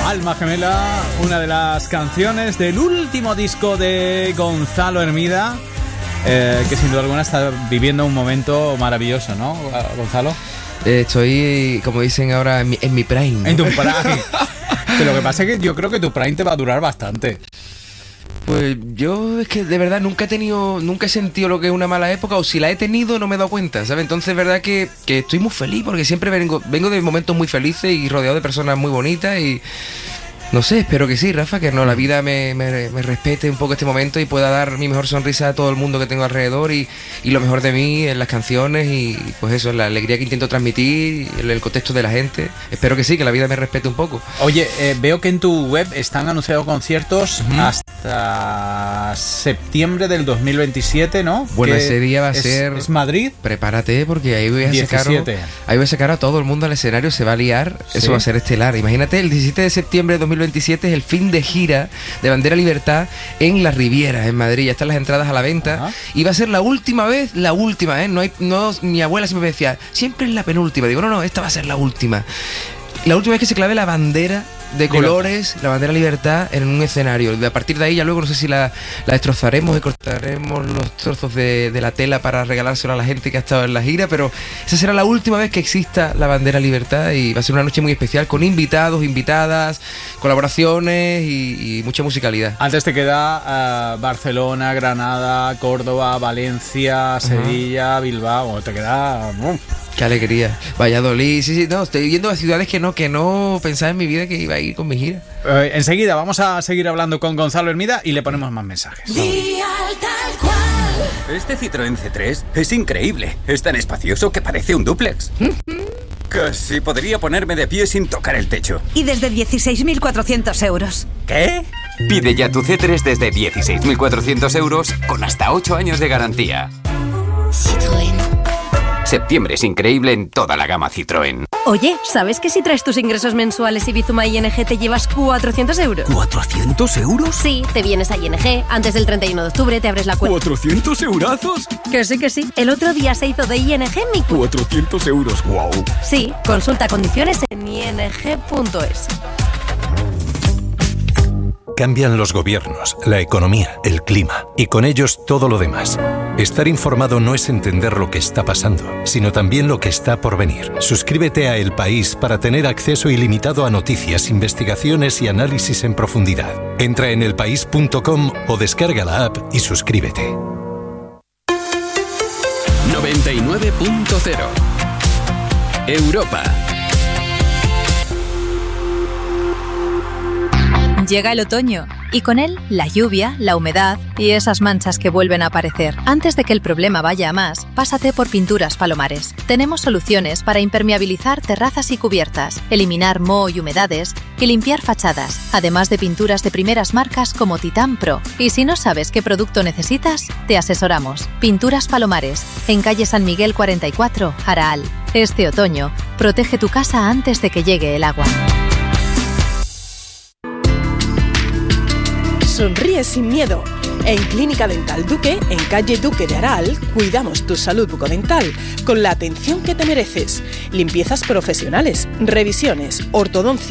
Alma Gemela, una de las canciones del último disco de Gonzalo Hermida, que sin duda alguna está viviendo un momento maravilloso, ¿no, Gonzalo? Estoy, como dicen ahora, en mi prime. En tu prime. Pero lo que pasa es que yo creo que tu prime te va a durar bastante. Pues yo es que de verdad nunca he sentido lo que es una mala época, o si la he tenido no me he dado cuenta, ¿sabes? Entonces es verdad que estoy muy feliz porque siempre vengo de momentos muy felices y rodeado de personas muy bonitas y... No sé, espero que sí, Rafa, que la vida me respete un poco este momento y pueda dar mi mejor sonrisa a todo el mundo que tengo alrededor y lo mejor de mí en las canciones y pues eso, la alegría que intento transmitir, el contexto de la gente. Espero que sí, que la vida me respete un poco. Oye, veo que en tu web están anunciados conciertos hasta septiembre del 2027, ¿no? Bueno, ese día va a ser... ¿Es Madrid? Prepárate porque ahí voy a sacar a todo el mundo al escenario, se va a liar, ¿sí? Eso va a ser estelar. Imagínate, el 17 de septiembre de 2027 es el fin de gira de Bandera Libertad en la Riviera, en Madrid. Ya están las entradas a la venta. Ajá. Y va a ser la última vez, mi abuela siempre me decía, siempre es la penúltima. Digo, no, esta va a ser la última. La última vez que se clave la bandera de colores, la bandera Libertad en un escenario. A partir de ahí ya luego no sé si la destrozaremos y cortaremos los trozos de la tela para regalárselo a la gente que ha estado en la gira, pero esa será la última vez que exista la bandera Libertad y va a ser una noche muy especial con invitados, invitadas, colaboraciones y mucha musicalidad. Antes te queda Barcelona, Granada, Córdoba, Valencia, Sevilla, Bilbao, te queda... Qué alegría. Valladolid, sí, no, estoy yendo a ciudades que no pensaba en mi vida que iba a ir con mi gira. Enseguida vamos a seguir hablando con Gonzalo Hermida y le ponemos más mensajes. Este Citroën C3 es increíble. Es tan espacioso que parece un dúplex. Casi podría ponerme de pie sin tocar el techo. Y desde 16.400 euros. ¿Qué? Pide ya tu C3 desde 16.400 euros con hasta 8 años de garantía. Citroën. Septiembre es increíble en toda la gama Citroën. Oye, ¿sabes que si traes tus ingresos mensuales y Bizuma ING te llevas 400 euros? ¿400 euros? Sí, te vienes a ING, antes del 31 de octubre te abres la cuenta. ¿400 eurazos? Que sí. El otro día se hizo de ING mi cuenta. 400 euros, wow. Sí, consulta condiciones en ing.es. Cambian los gobiernos, la economía, el clima y con ellos todo lo demás. Estar informado no es entender lo que está pasando, sino también lo que está por venir. Suscríbete a El País para tener acceso ilimitado a noticias, investigaciones y análisis en profundidad. Entra en elpaís.com o descarga la app y suscríbete. 99.0 Europa. Llega el otoño y con él la lluvia, la humedad y esas manchas que vuelven a aparecer. Antes de que el problema vaya a más, pásate por Pinturas Palomares. Tenemos soluciones para impermeabilizar terrazas y cubiertas, eliminar moho y humedades y limpiar fachadas, además de pinturas de primeras marcas como Titán Pro. Y si no sabes qué producto necesitas, te asesoramos. Pinturas Palomares, en calle San Miguel 44, Araal. Este otoño, protege tu casa antes de que llegue el agua. Sonríe sin miedo. En Clínica Dental Duque, en calle Duque de Aral, cuidamos tu salud bucodental con la atención que te mereces. Limpiezas profesionales, revisiones, ortodoncia,